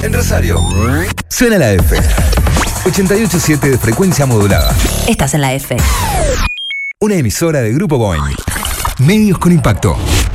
En Rosario. Suena la F. 88.7 de frecuencia modulada. Estás en la F. Una emisora de Grupo Boing. Medios con impacto.